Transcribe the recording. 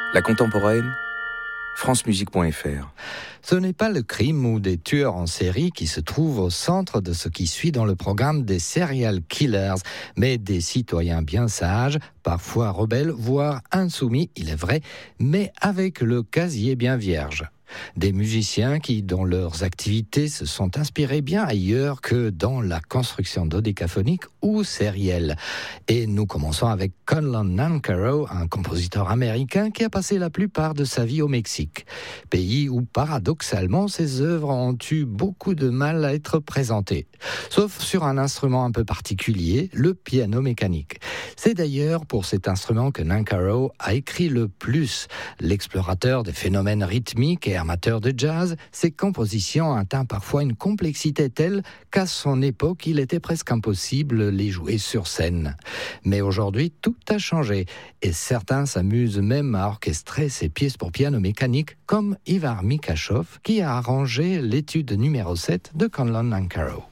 La contemporaine, francemusique.fr. Ce n'est pas le crime ou des tueurs en série qui se trouvent au centre de ce qui suit dans le programme des serial killers, mais des citoyens bien sages, parfois rebelles, voire insoumis, il est vrai, mais avec le casier bien vierge. Des musiciens qui, dans leurs activités, se sont inspirés bien ailleurs que dans la construction dodécaphonique ou sérielle. Et nous commençons avec Conlon Nancarrow, un compositeur américain qui a passé la plupart de sa vie au Mexique, pays où paradoxalement ses œuvres ont eu beaucoup de mal à être présentées, sauf sur un instrument un peu particulier, le piano mécanique. C'est d'ailleurs pour cet instrument que Nancarrow a écrit le plus. L'explorateur des phénomènes rythmiques et amateur de jazz, ses compositions atteignent parfois une complexité telle qu'à son époque, il était presque impossible de les jouer sur scène. Mais aujourd'hui, tout a changé et certains s'amusent même à orchestrer ces pièces pour piano mécanique comme Ivar Mikashov qui a arrangé l'étude numéro 7 de Conlon Nancarrow.